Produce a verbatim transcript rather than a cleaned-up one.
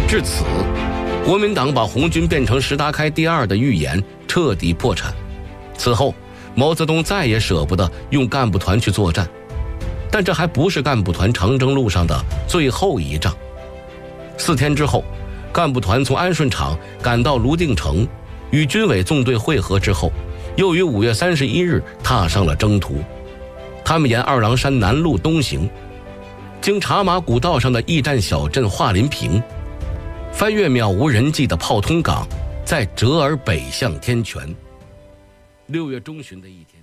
至此，国民党把红军变成石达开第二的预言彻底破产。此后，毛泽东再也舍不得用干部团去作战，但这还不是干部团长征路上的最后一仗。四天之后，干部团从安顺场赶到泸定城，与军委纵队会合之后，又于五月三十一日踏上了征途。他们沿二郎山南路东行，经茶马古道上的驿站小镇华林坪，翻越渺无人迹的炮通港，再折而北向天泉。六月中旬的一天。